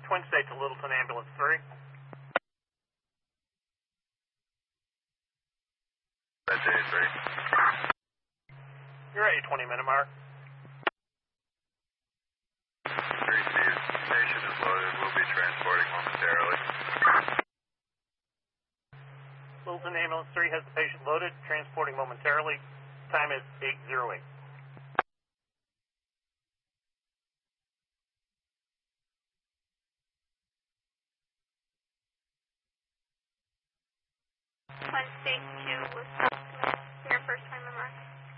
Twin State to Littleton Ambulance 3. That's A3. You're at a 20-minute mark. 3C, patient is loaded. We'll be transporting momentarily. Littleton Ambulance 3 has the patient loaded, transporting momentarily. Time is 8:08. Twin State 2 was your first time in mark.